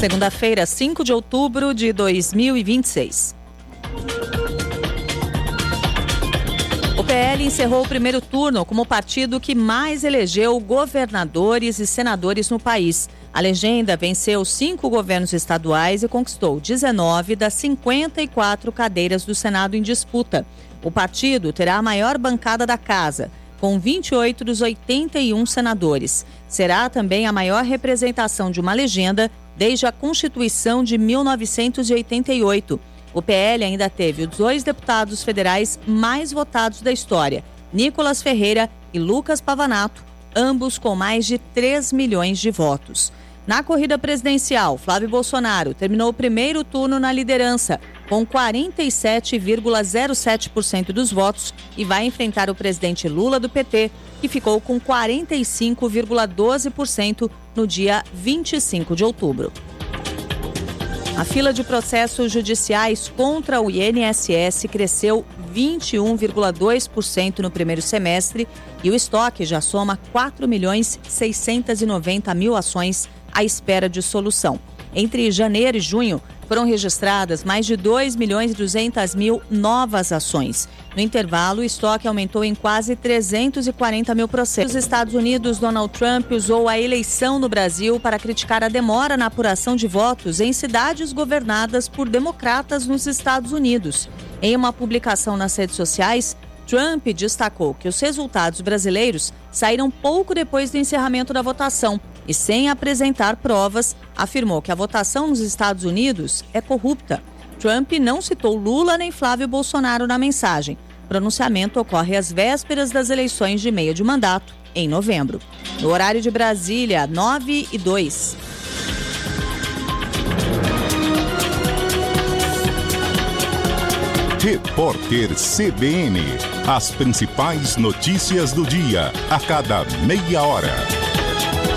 Segunda-feira, 5 de outubro de 2026. O PL encerrou o primeiro turno como o partido que mais elegeu governadores e senadores no país. A legenda venceu 5 governos estaduais e conquistou 19 das 54 cadeiras do Senado em disputa. O partido terá a maior bancada da casa, com 28 dos 81 senadores. Será também a maior representação de uma legenda desde a Constituição de 1988. O PL ainda teve os 2 deputados federais mais votados da história, Nicolas Ferreira e Lucas Pavanato, ambos com mais de 3 milhões de votos. Na corrida presidencial, Flávio Bolsonaro terminou o primeiro turno na liderança, com 47,07% dos votos e vai enfrentar o presidente Lula do PT, que ficou com 45,12% no dia 25 de outubro. A fila de processos judiciais contra o INSS cresceu 21,2% no primeiro semestre e o estoque já soma 4.690.000 ações à espera de solução. Entre janeiro e junho, foram registradas mais de 2.200.000 novas ações. No intervalo, o estoque aumentou em quase 340.000 processos. Nos Estados Unidos, Donald Trump usou a eleição no Brasil para criticar a demora na apuração de votos em cidades governadas por democratas nos Estados Unidos. Em uma publicação nas redes sociais, Trump destacou que os resultados brasileiros saíram pouco depois do encerramento da votação e, sem apresentar provas, afirmou que a votação nos Estados Unidos é corrupta. Trump não citou Lula nem Flávio Bolsonaro na mensagem. O pronunciamento ocorre às vésperas das eleições de meio de mandato, em novembro. No horário de Brasília, 9h02. Repórter CBN. As principais notícias do dia, a cada meia hora.